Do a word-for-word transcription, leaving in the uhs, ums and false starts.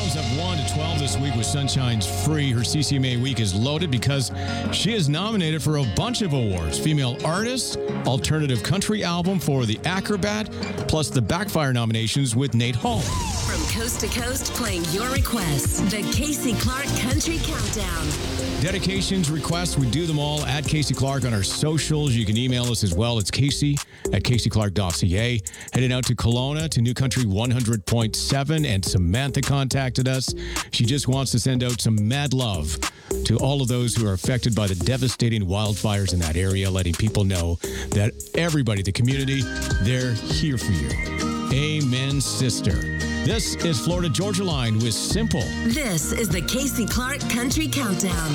phones have one to twelve this week with Sunshine's Free. Her C C M A week is loaded because she is nominated for a bunch of awards. Female Artist, Alternative Country Album for The Acrobat, plus the Backfire nominations with Nate Hall. From coast to coast, playing your requests. The Casey Clark Country Countdown. Dedications, requests, we do them all at Casey Clark on our socials. You can email us as well. It's Casey at casey clark dot c a. Heading out to Kelowna to New Country one hundred point seven, and Samantha contacted us. She just wants to send out some mad love to all of those who are affected by the devastating wildfires in that area, letting people know that everybody, the community, they're here for you. Amen, sister. This is Florida Georgia Line with Simple. This is the Casey Clark Country Countdown.